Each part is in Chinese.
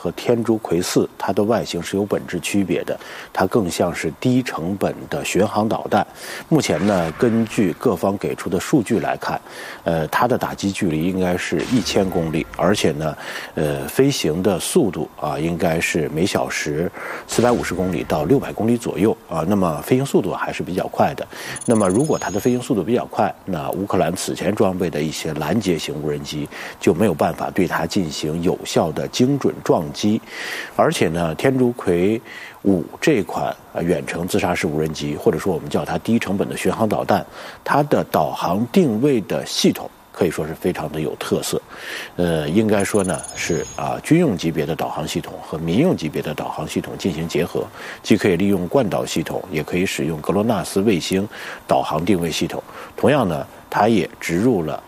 和天竺葵4它的外形是有本质区别的，它更像是低成本的巡航导弹。目前呢，根据各方给出的数据来看，它的打击距离应该是1000公里，而且呢，飞行的速度应该是每小时450公里到600公里左右那么飞行速度还是比较快的。那么如果它的飞行速度比较快，那乌克兰此前装备的一些拦截型无人机就没有办法对它进行有效的精准撞击。而且呢，天竺葵5这款远程自杀式无人机，或者说我们叫它低成本的巡航导弹，它的导航定位的系统可以说是非常的有特色。应该说呢是军用级别的导航系统和民用级别的导航系统进行结合，既可以利用惯导系统，也可以使用格罗纳斯卫星导航定位系统。同样呢，它也植入了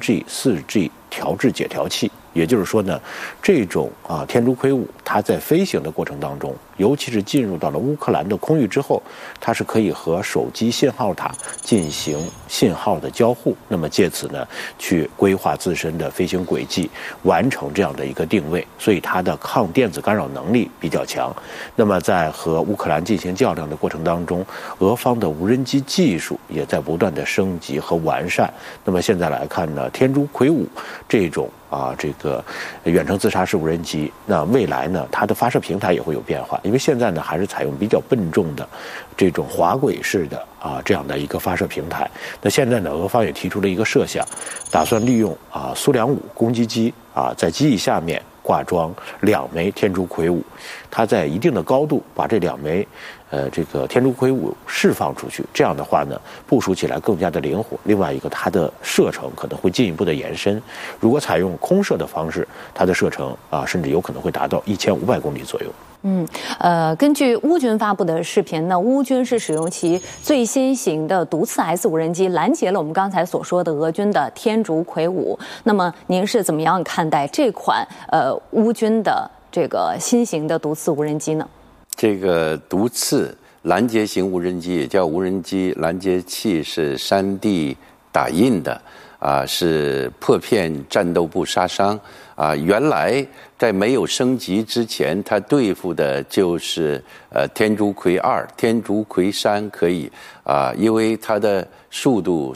3G、4G 调制解调器。也就是说呢，这种天竺葵5它在飞行的过程当中，尤其是进入到了乌克兰的空域之后，它是可以和手机信号塔进行信号的交互，那么借此呢去规划自身的飞行轨迹，完成这样的一个定位，所以它的抗电子干扰能力比较强。那么在和乌克兰进行较量的过程当中，俄方的无人机技术也在不断的升级和完善。那么现在来看呢，天竺葵5这种这个远程自杀式无人机，那未来呢，它的发射平台也会有变化，因为现在呢还是采用比较笨重的这种滑轨式的这样的一个发射平台。那现在呢，俄方也提出了一个设想，打算利用苏联5攻击机在机翼下面挂装2枚天竺葵5，它在一定的高度把这2枚这个天竺葵5释放出去，这样的话呢，部署起来更加的灵活。另外一个，它的射程可能会进一步的延伸。如果采用空射的方式，它的射程甚至有可能会达到1500公里左右。 根据乌军发布的视频呢，乌军是使用其最新型的毒刺 S 无人机拦截了我们刚才所说的俄军的天竺葵5。那么您是怎么样看待这款乌军的这个新型的毒刺无人机呢？ 这个毒刺拦截型无人机也叫无人机拦截器，是3D 打印的是破片战斗部杀伤原来在没有升级之前，它对付的就是天竺葵2、天竺葵3可以因为它的速度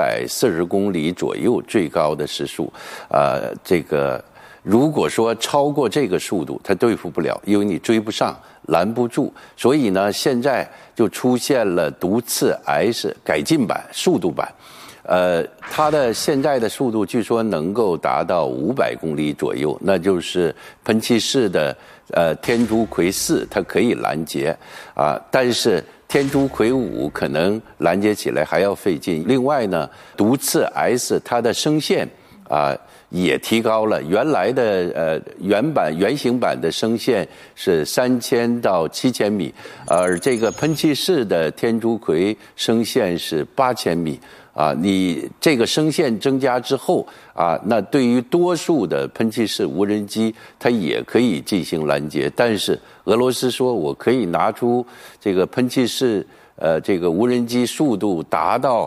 340公里左右，最高的时速这个如果说超过这个速度，它对付不了，因为你追不上，拦不住。所以呢，现在就出现了毒刺 S 改进版、速度版。它的现在的速度据说能够达到500公里左右，那就是喷气式的天竺葵4它可以拦截但是天竺葵5可能拦截起来还要费劲。另外呢，毒刺 S 它的声线也提高了，原来的原型版的声线是3000到7000米，而这个喷气式的天竺葵声线是8000米你这个声线增加之后那对于多数的喷气式无人机它也可以进行拦截。但是俄罗斯说我可以拿出这个喷气式这个无人机速度达到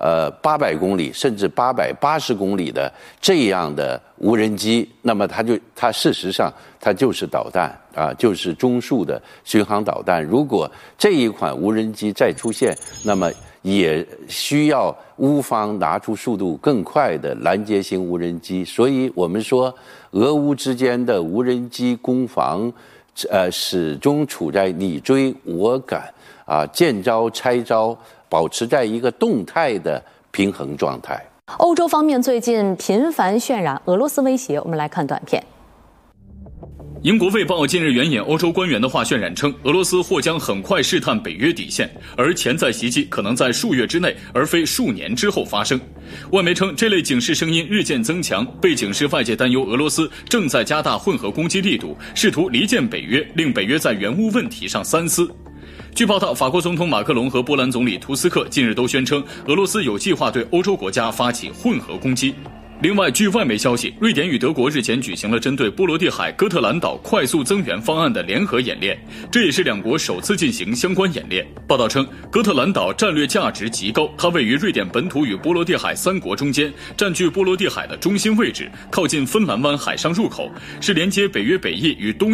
800公里甚至880公里的这样的无人机，那么它事实上它就是导弹就是中速的巡航导弹。如果这一款无人机再出现，那么也需要乌方拿出速度更快的拦截型无人机。所以我们说俄乌之间的无人机攻防始终处在你追我赶见招拆招，保持在一个动态的平衡状态。 欧洲方面最近频繁渲染俄罗斯威胁，我们来看短片。 英国《卫报》近日援引欧洲官员的话渲染称，俄罗斯或将很快试探北约底线，而潜在袭击可能在数月之内，而非数年之后发生。外媒称，这类警示声音日渐增强，背景是外界担忧俄罗斯正在加大混合攻击力度，试图离间北约，令北约在援乌问题上三思。据报道，法国总统马克龙和波兰总理图斯克近日都宣称，俄罗斯有计划对欧洲国家发起混合攻击。另外，据外媒消息，瑞典与德国日前举行了针对波罗的海哥特兰岛快速增援方案的联合演练，这也是两国首次进行相关演练。报道称，哥特兰岛战略价值极高，它位于瑞典本土与波罗的海3国中间，占据波罗的海的中心位置，靠近芬兰湾海上入口，是连接北约北翼与东